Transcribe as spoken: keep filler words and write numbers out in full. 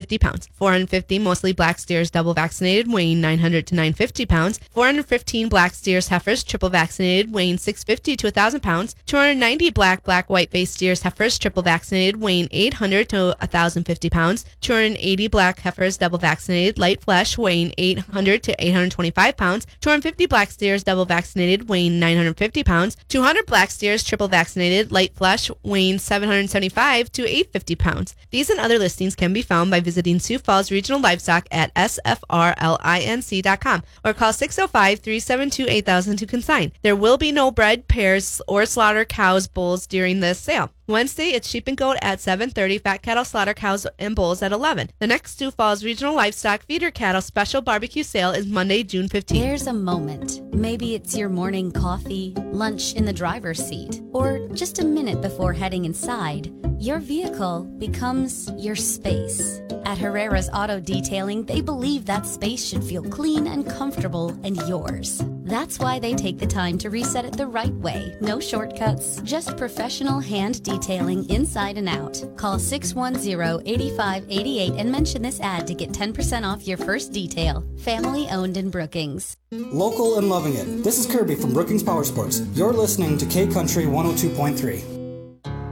fifty pounds. four hundred fifty mostly black steers double vaccinated weighing nine hundred to nine hundred fifty pounds. four hundred fifteen black steers heifers triple vaccinated weighing six hundred fifty to one thousand pounds. two hundred ninety black black white face steers heifers triple vaccinated weighing eight hundred to one thousand fifty pounds. two hundred eighty black heifers double vaccinated light flesh weighing eight hundred to eight hundred twenty-five pounds. two hundred fifty black steers double vaccinated weighing nine hundred fifty pounds. two hundred black steers triple vaccinated light flesh weighing seven hundred seventy-five to eight hundred fifty pounds. These and other listings can be found by visiting Sioux Falls Regional Livestock at S F R linc dot com or call six oh five, three seven two, eight thousand to consign. There will be no bred pairs or slaughter cows bulls during this sale. Wednesday, it's sheep and goat at seven thirty, fat cattle, slaughter cows, and bulls at eleven. The next Sioux Falls Regional Livestock Feeder Cattle Special Barbecue Sale is Monday, June fifteenth. There's a moment. Maybe it's your morning coffee, lunch in the driver's seat, or just a minute before heading inside. Your vehicle becomes your space. At Herrera's Auto Detailing, they believe that space should feel clean and comfortable and yours. That's why they take the time to reset it the right way. No shortcuts, just professional hand detailing inside and out. Call six one zero, eight five eight eight and mention this ad to get ten percent off your first detail. Family owned in Brookings. Local and loving it. This is Kirby from Brookings Power Sports. You're listening to K Country one oh two point three.